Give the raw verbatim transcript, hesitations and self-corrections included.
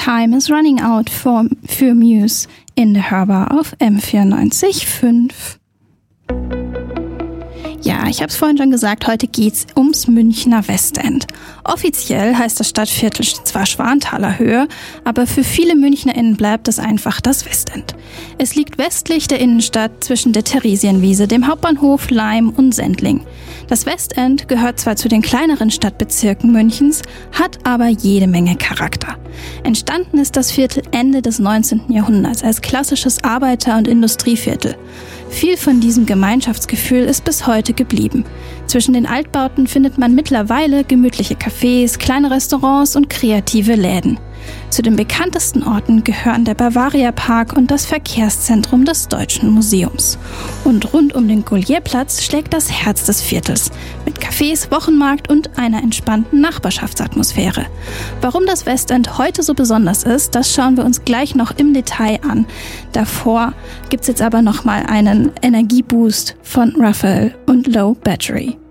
Time is running out for, für Muse in der Hörbar auf M vierundneunzig Komma fünf. Ja, ich habe es vorhin schon gesagt, heute geht's ums Münchner Westend. Offiziell heißt das Stadtviertel zwar Schwanthaler Höhe, aber für viele MünchnerInnen bleibt es einfach das Westend. Es liegt westlich der Innenstadt zwischen der Theresienwiese, dem Hauptbahnhof, Laim und Sendling. Das Westend gehört zwar zu den kleineren Stadtbezirken Münchens, hat aber jede Menge Charakter. Entstanden ist das Viertel Ende des neunzehnten Jahrhunderts als klassisches Arbeiter- und Industrieviertel. Viel von diesem Gemeinschaftsgefühl ist bis heute geblieben. Zwischen den Altbauten findet man mittlerweile gemütliche Cafés, kleine Restaurants und kreative Läden. Zu den bekanntesten Orten gehören der Bavaria Park und das Verkehrszentrum des Deutschen Museums. Und rund um den Gollierplatz schlägt das Herz des Viertels mit Cafés, Wochenmarkt und einer entspannten Nachbarschaftsatmosphäre. Warum das Westend heute so besonders ist, das schauen wir uns gleich noch im Detail an. Davor gibt's jetzt aber nochmal einen Energieboost von Raphael und Low Battery.